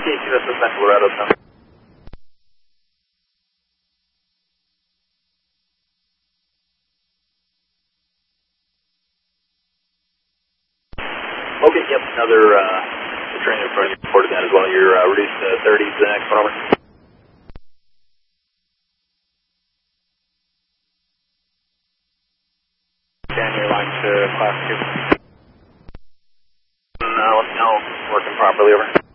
this is Central Laredo. Okay, yep, another train in front of you reported that as well. You're reduced to 30s the next one over. Scan your line to class 2. Let me know, working properly over.